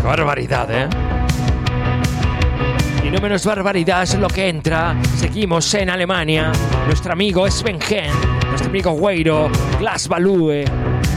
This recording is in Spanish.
barbaridad, ¿eh? Y no menos barbaridad es lo que entra. Seguimos en Alemania. Nuestro amigo Sven Hen, nuestro amigo Weiro, Glass Balue.